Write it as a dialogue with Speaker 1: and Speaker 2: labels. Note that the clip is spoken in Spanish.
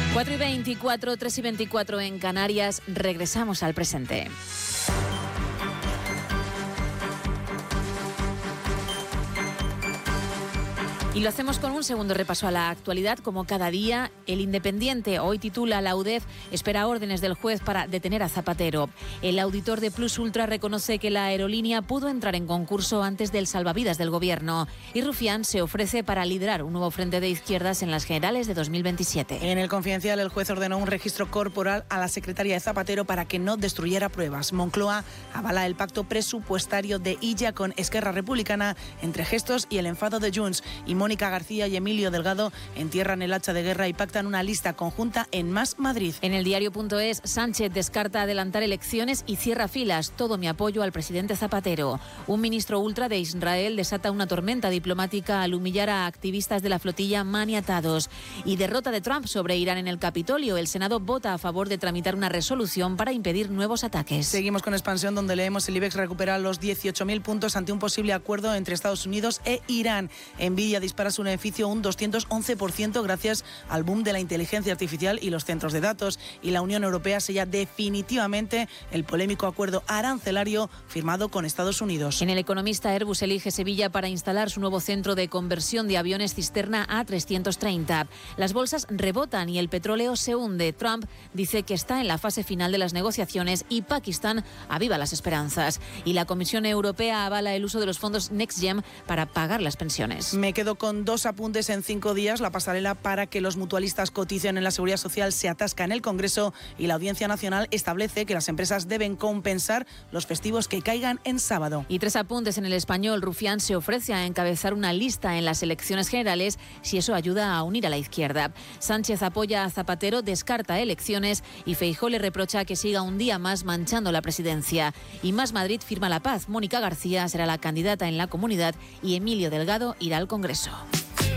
Speaker 1: 4:24, 3:24 en Canarias. Regresamos al presente. Y lo hacemos con un segundo repaso a la actualidad. Como cada día, El Independiente hoy titula: la UDEF espera órdenes del juez para detener a Zapatero. El auditor de Plus Ultra reconoce que la aerolínea pudo entrar en concurso antes del salvavidas del gobierno. Y Rufián se ofrece para liderar un nuevo frente de izquierdas en las generales de 2027.
Speaker 2: En El Confidencial, el juez ordenó un registro corporal a la secretaria de Zapatero para que no destruyera pruebas. Moncloa avala el pacto presupuestario de Illa con Esquerra Republicana entre gestos y el enfado de Junts. Y Mónica García y Emilio Delgado entierran el hacha de guerra y pactan una lista conjunta en Más Madrid.
Speaker 1: En el diario.es, Sánchez descarta adelantar elecciones y cierra filas. Todo mi apoyo al presidente Zapatero. Un ministro ultra de Israel desata una tormenta diplomática al humillar a activistas de la flotilla maniatados. Y derrota de Trump sobre Irán en el Capitolio. El Senado vota a favor de tramitar una resolución para impedir nuevos ataques.
Speaker 2: Seguimos con Expansión, donde leemos: el IBEX recupera los 18.000 puntos ante un posible acuerdo entre Estados Unidos e Irán. Nvidia dispara su beneficio un 211% gracias al boom de la inteligencia artificial y los centros de datos. Y la Unión Europea sella definitivamente el polémico acuerdo arancelario firmado con Estados Unidos.
Speaker 1: En El Economista, Airbus elige Sevilla para instalar su nuevo centro de conversión de aviones cisterna A330. Las bolsas rebotan y el petróleo se hunde. Trump dice que está en la fase final de las negociaciones y Pakistán aviva las esperanzas. Y la Comisión Europea avala el uso de los fondos NextGen para pagar las pensiones.
Speaker 2: Me quedo con 2 apuntes en 5 días. La pasarela para que los mutualistas coticen en la Seguridad Social se atasca en el Congreso y la Audiencia Nacional establece que las empresas deben compensar los festivos que caigan en sábado.
Speaker 1: Y 3 apuntes en El Español. Rufián se ofrece a encabezar una lista en las elecciones generales si eso ayuda a unir a la izquierda. Sánchez apoya a Zapatero, descarta elecciones y Feijóo le reprocha que siga un día más manchando la presidencia. Y Más Madrid firma la paz. Mónica García será la candidata en la Comunidad y Emilio Delgado irá al Congreso.